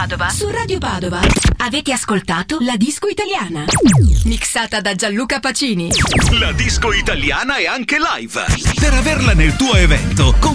Padova. Su Radio Padova. Avete ascoltato La Disco Italiana. Mixata da Gianluca Pacini. La Disco Italiana è anche live. Per averla nel tuo evento,